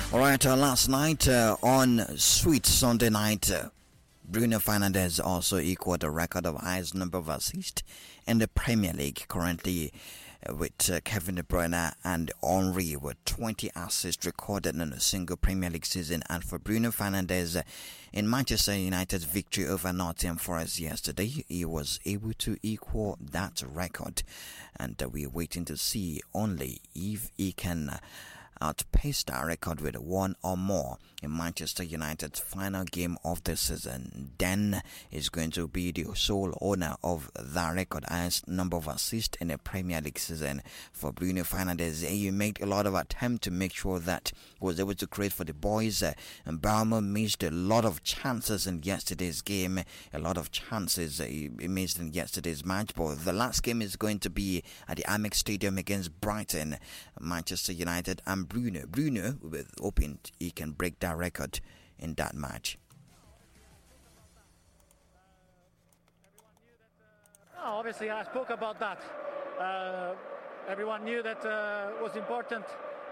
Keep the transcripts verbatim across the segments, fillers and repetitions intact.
All right, uh, last night uh, on Sweet Sunday night, uh, Bruno Fernandes also equaled the record of highest number of assists in the Premier League, currently uh, with uh, Kevin De Bruyne and Henry with twenty assists recorded in a single Premier League season. And for Bruno Fernandes, uh, in Manchester United's victory over Nottingham Forest yesterday, he was able to equal that record. And uh, we're waiting to see only if he can Uh, outpace that record with one or more in Manchester United's final game of the season. Then is going to be the sole owner of that record as number of assists in a Premier League season. For Bruno Fernandes, he made a lot of attempt to make sure that he was able to create for the boys, uh, and Baumer missed a lot of chances in yesterday's game, a lot of chances uh, he missed in yesterday's match. But the last game is going to be at the Amex Stadium against Brighton. Manchester United and Bruno. Bruno, with hoping he can break that record in that match. Oh, obviously, I spoke about that. Uh, everyone knew that uh, was important.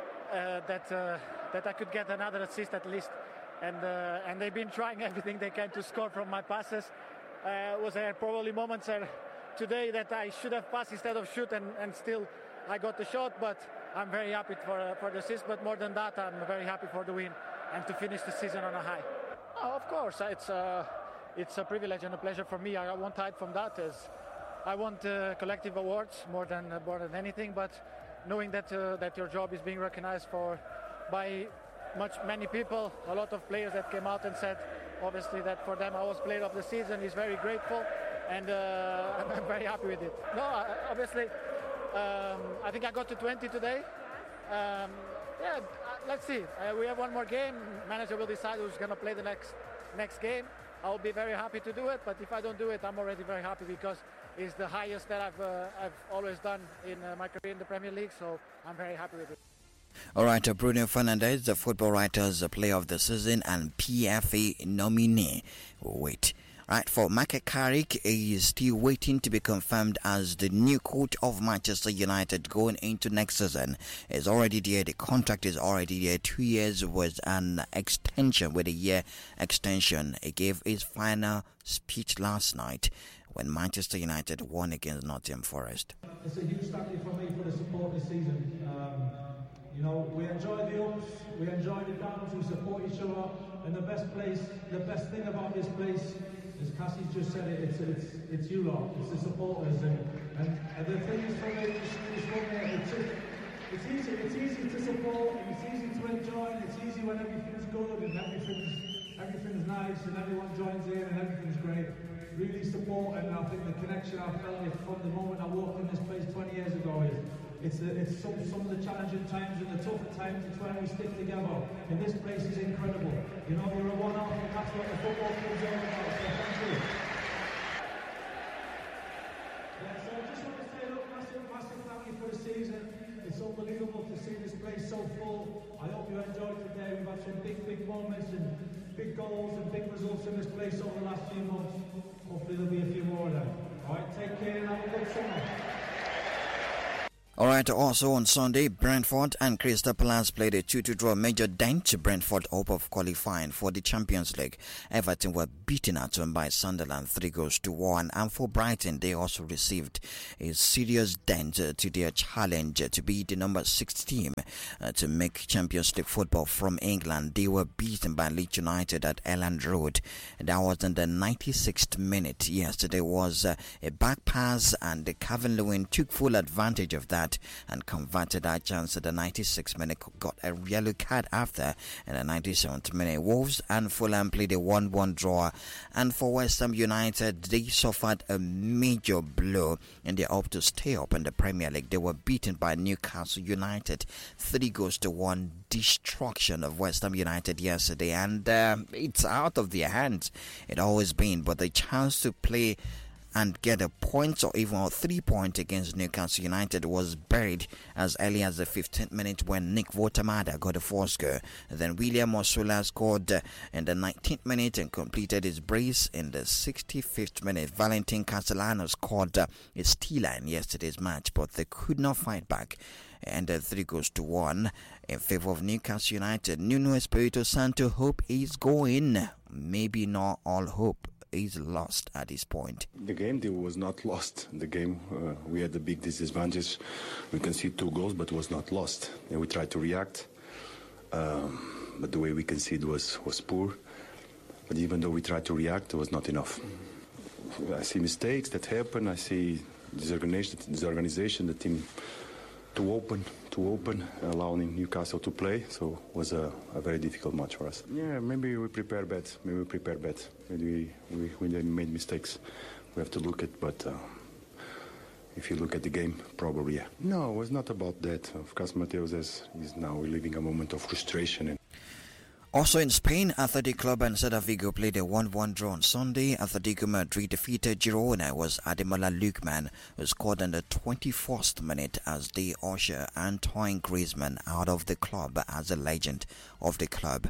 Uh, that uh, that I could get another assist at least, and uh, and they've been trying everything they can to score from my passes. Uh, was there probably moments uh, today that I should have passed instead of shoot, and, and still I got the shot, but I'm very happy for uh, for the assist. But more than that, I'm very happy for the win and to finish the season on a high. Oh, of course, it's uh, it's a privilege and a pleasure for me. I won't hide from that. As I want uh, collective awards more than uh, more than anything. But knowing that uh, that your job is being recognized for by much many people, a lot of players that came out and said, obviously, that for them I was player of the season is very grateful, and uh, I'm very happy with it. No, I, obviously. Um, I think I got to twenty today. Um, yeah, let's see. Uh, we have one more game. Manager will decide who's going to play the next next game. I'll be very happy to do it. But if I don't do it, I'm already very happy because it's the highest that I've uh, I've always done in uh, my career in the Premier League. So I'm very happy with it. All right, uh, Bruno Fernandes, the Football Writers uh, Player of the Season and P F A nominee. Wait. Right, for Michael Carrick, he is still waiting to be confirmed as the new coach of Manchester United going into next season. It's already there, the contract is already there, two years with an extension, with a year extension. He gave his final speech last night when Manchester United won against Nottingham Forest. It's a huge thank you from me for the support this season. Um, you know, we enjoy the ups, we enjoy the downs, we support each other, and the best place, the best thing about this place, as Cassie's just said it, it's it's it's you lot, it's the supporters, and, and, and the thing is for me, it's, it's, it's easy, it's easy to support, and it's easy to enjoy, and it's easy when everything's good and everything's everything's nice and everyone joins in and everything's great. Really support, and I think the connection I felt it from the moment I walked in this place twenty years ago is it's a, it's some, some of the challenging times and the tougher times. It's when we stick together, and this place is incredible. You know, we're a one-off, and that's what the football club's all about. So thank you. Yeah, so I just want to say, look, massive, massive thank you for the season. It's unbelievable to see this place so full. I hope you enjoyed today. We've had some big, big moments and big goals and big results in this place over the last few months. Hopefully there'll be a few more of them. All right, take care and have a good summer. All right, also on Sunday, Brentford and Crystal Palace played a two two draw. Major dent to Brentford hope of qualifying for the Champions League. Everton were beaten at home by Sunderland three goals to one. And for Brighton, they also received a serious dent uh, to their challenge uh, to be the number six team uh, to make Champions League football from England. They were beaten by Leeds United at Elland Road. That was in the ninety-sixth minute. Yesterday was uh, a back pass, and Calvin Lewin took full advantage of that and converted that chance at the ninety-sixth minute. Got a yellow card after. In the ninety-seventh minute, Wolves and Fulham played a one one draw. And for West Ham United, they suffered a major blow in their hope to stay up in the Premier League. They were beaten by Newcastle United three goals to one. Destruction of West Ham United yesterday, and uh, it's out of their hands. It always been, but the chance to play and get a point or even a three point against Newcastle United was buried as early as the fifteenth minute when Nick Votamada got a fourth goal. Then William Osula scored in the nineteenth minute and completed his brace in the sixty-fifth minute. Valentin Castellano scored a stealer in yesterday's match, but they could not fight back, and uh, three goals to one in favor of Newcastle United. Nuno Espirito Santo hope is going. Maybe not all hope is lost at this point. The game it was not lost. The game uh, we had a big disadvantage. We conceded two goals, but it was not lost. And we tried to react, um, but the way we conceded was was poor. But even though we tried to react, it was not enough. I see mistakes that happen. I see disorganization, disorganization the team too open, too open, allowing Newcastle to play. So it was a, a very difficult match for us. Yeah, maybe we prepare bad. Maybe we prepare bad. Maybe we, we, we made mistakes. We have to look at, but uh, if you look at the game, probably, yeah. No, it was not about that. Of course, Mateus is, is now living a moment of frustration. And also in Spain, Athletic Club and Celta Vigo played a one one draw on Sunday. Atletico Madrid defeated Girona. It was Ademola Lookman who scored in the twenty-first minute as they usher Antoine Griezmann out of the club as a legend of the club.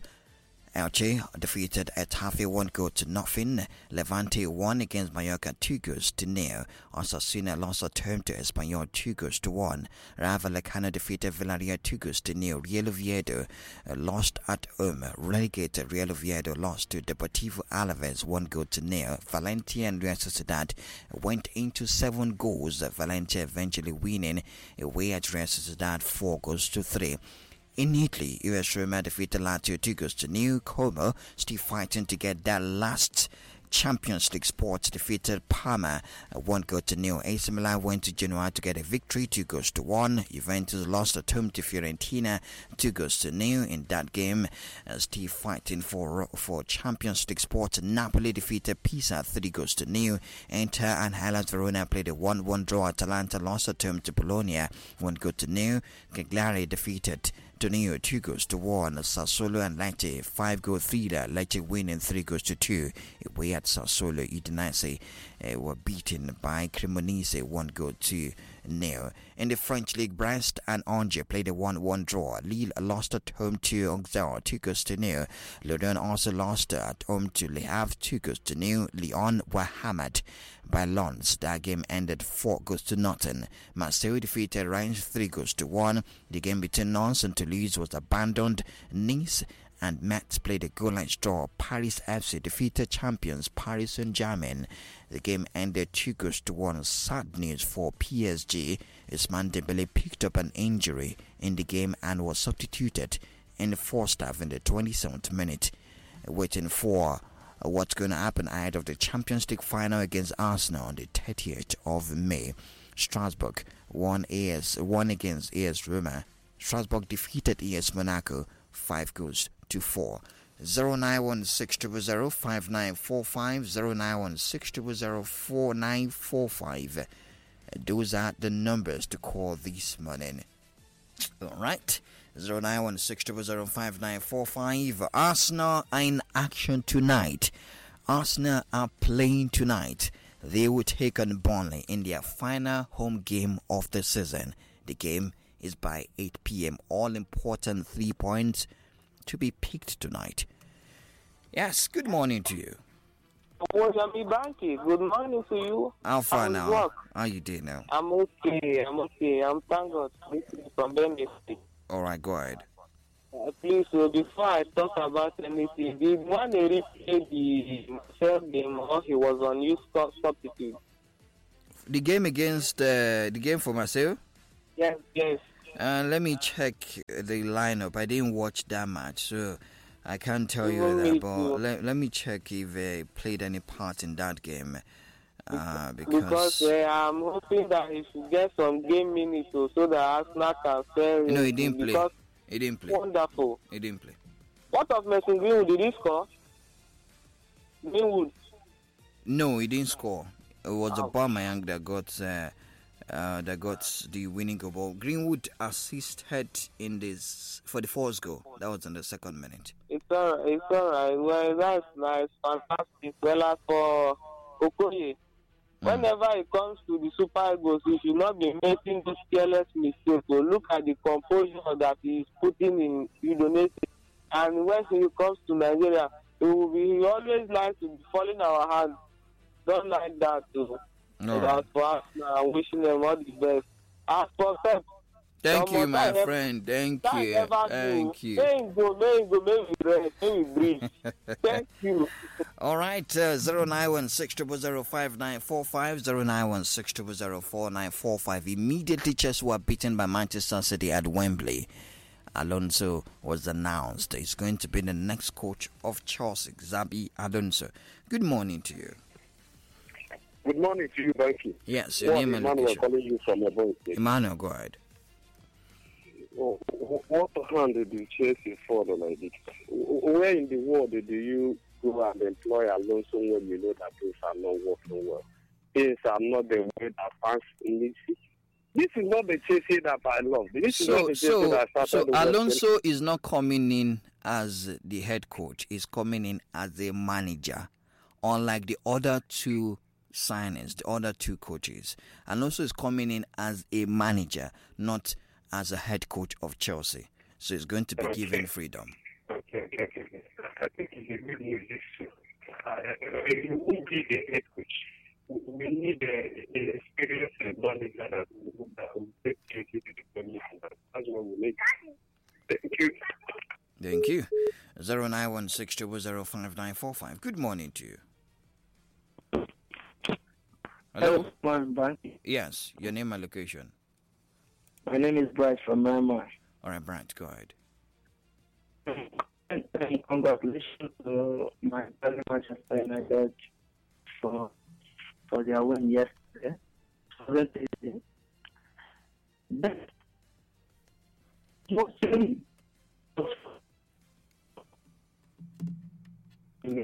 Elche defeated Getafe one goal to nothing. Levante won against Mallorca two goals to nil. Osasuna lost at home to Espanyol two goals to one. Rayo Vallecano defeated Villarreal two goals to nil. Real Oviedo uh, lost at home. Relegated Real Oviedo lost to Deportivo Alaves one goal to nil. Valencia and Real Sociedad went into seven goals. Valencia eventually winning away at Real Sociedad four goals to three. In Italy, U S Roma defeated Lazio two goals to nil. Como still fighting to get that last Champions League spot, defeated Parma one goal to nil. A C Milan went to Genoa to get a victory two goals to one. Juventus lost at home to Fiorentina two goals to nil in that game. Uh, still fighting for for Champions League spot. Napoli defeated Pisa three goals to nil. Inter and Hellas Verona played a one one draw. Atalanta lost at home to Bologna one goal to nil. Cagliari defeated Torino two goals to one. Sassuolo and Lecce five goal thriller. Lecce winning three goals to two. Away at Sassuolo, Udinese uh, were beaten by Cremonese one goal to nil. In the French league, Brest and Angers played a one one draw. Lille lost at home to Auxerre two goals to nil. Lorient also lost at home to Le Havre two goals to nil. Lyon were hammered by Lens. That game ended four goals to nothing. Marseille defeated Reims three goals to one. The game between Nantes and Toulouse was abandoned. Nice and Metz played a goalless draw. Paris F C defeated champions Paris Saint-Germain. The game ended two goals to one. Sad news for P S G. Ousmane Dembele picked up an injury in the game and was substituted in the first half in the twenty-seventh minute, waiting for what's going to happen ahead of the Champions League final against Arsenal on the thirtieth of May. Strasbourg won A S won against A S Roma. Strasbourg defeated A S Monaco five goals to four. zero nine one six zero zero five nine four five, zero nine one six zero zero four nine four five. Those are the numbers to call this morning. Alright, zero nine one six zero zero five nine four five. Arsenal are in action tonight. Arsenal are playing tonight. They will take on Burnley in their final home game of the season. The game is by eight p.m. All important three points to be picked tonight. Yes, good morning to you. Good morning to you. How far now? Work. How you doing now? I'm okay. I'm okay. I'm thank God. From Benedict. All right, go ahead. Uh, please, uh, before I talk about anything, did one replay the Marcel game or he was on use substitute? The game against uh, the game for Marseille? Yes, yes. Uh, let me check the lineup. I didn't watch that match, so I can't tell you Me that. too. But let, let me check if they played any part in that game. Uh, because because uh, I'm hoping that he should get some game minutes so, so that Arsenal can sell him. no, he didn't play. Because He didn't play. Wonderful. He didn't play. What of Mason Greenwood? Did he score? Greenwood. No, he didn't score. It was Wow. Aubameyang that got uh, uh, that got the winning goal. Greenwood assisted in this for the first goal. That was in the second minute. It's alright. It's alright. Well, that's nice. Fantastic. Well, as for Okoye, Whenever it comes to the Super Eagles, he should not be making those careless mistakes. So look at the composure that he is putting in Indonesia. And when it comes to Nigeria, it will be, he always likes to be falling our hands. Don't like that. So All that's right. for us now. I'm wishing them all the best. As for Pep, Thank you, Some my other friend. Thank that you. never Thank do. you. May it go, may it go, may we rest, may we breathe. Thank you. All right, uh, zero nine one six zero zero five nine four five, zero nine one six zero zero four nine four five. Immediately, Chelsea were beaten by Manchester City at Wembley. Alonso was announced. He's going to be the next coach of Chelsea, Xabi Alonso. Good morning to you. Good morning to you, Banky. Yes, your name and Emmanuel location. calling you from Ebonyi State. Emmanuel, go ahead. Oh, what hand did you Chelsea follow like this? Where in the world do you go and employ Alonso when you know that things are not working well? Things are not the way that fans need it. This is not the Chelsea that I love. This is not So, the Chelsea so, that I so started watching. Alonso is not coming in as the head coach. He's coming in as a manager, unlike the other two signings, the other two coaches. Alonso is coming in as a manager, not as a head coach of Chelsea. So he's going to be given freedom. Okay, okay, okay. I think it's a good news. Uh, it won't be the head coach. We need an experienced manager that will take Chelsea to the Premier League. That's what we need. Thank you. Thank you. zero nine one six zero zero five nine four five. Good morning to you. Hello? Morning, Bank. Yes, your name and location. My name is Bryce from Myanmar. All right, Brent, go ahead. And, and congratulations to my fellow Manchester United for for their win yesterday. Fantastic. But mostly, yeah.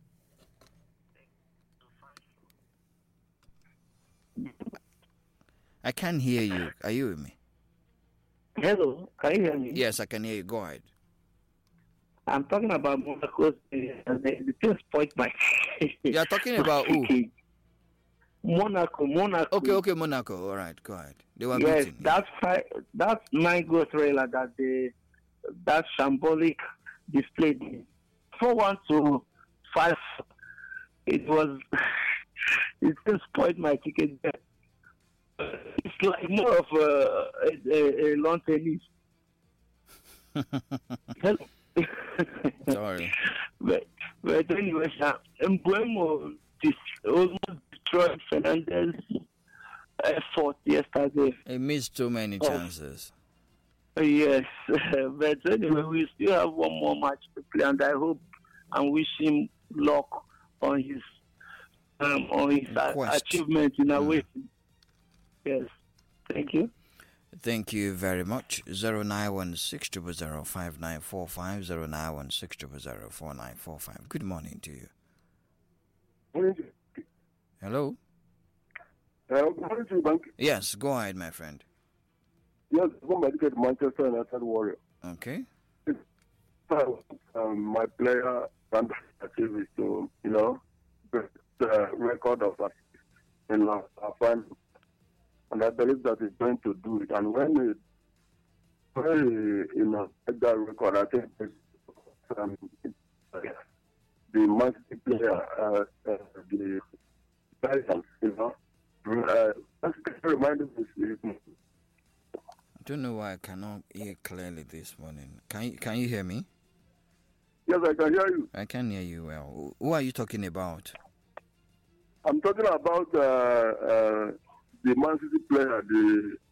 I can't hear you. Are you with me? Hello, can you hear me? Yes, I can hear you. Go ahead. I'm talking about Monaco's uh, the, the thing spoiled my. You're talking about who? Monaco, Monaco. Okay, okay, Monaco. All right, go ahead. They were Yes, beaten. that's fi- that's nine goal trailer that they that shambolic display. Four one to five. It was. It just spoiled my ticket. It's like more of a, a, a, a lawn tennis. Hello. Sorry. But, but anyway, Mbuemo dis- almost destroyed Fernandez's effort yesterday. He missed too many Oh. chances. Yes, but anyway, we still have one more match to play, and I hope and wish him luck on his um, on his a- Quest. achievement in a Mm. way. Yes, thank you. Thank you very much. zero nine one six zero zero five nine four five, zero nine one six zero zero four nine four five. Good morning to you. Hello? Uh, good morning to you, Bank. Yes, go ahead, my friend. Yes, I'm educated Manchester United Warrior. Okay. Um, my player can achieve is to, you know, break the record of that in last final. And I believe that he's going to do it. And when he, when he, you know, get that record, I think it's, um, the Man City player, uh, uh, the Belgium, you know, uh, that's reminded me. I don't know why I cannot hear clearly this morning. Can you, can you hear me? Yes, I can hear you. I can hear you well. Who are you talking about? I'm talking about uh, uh, the Man City player, the